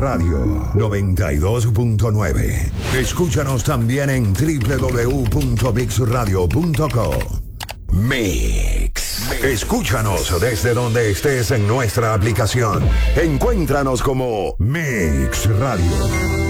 Radio 92.9. Escúchanos también en www.mixradio.co. Mix. Escúchanos desde donde estés en nuestra aplicación. Encuéntranos como Mix Radio.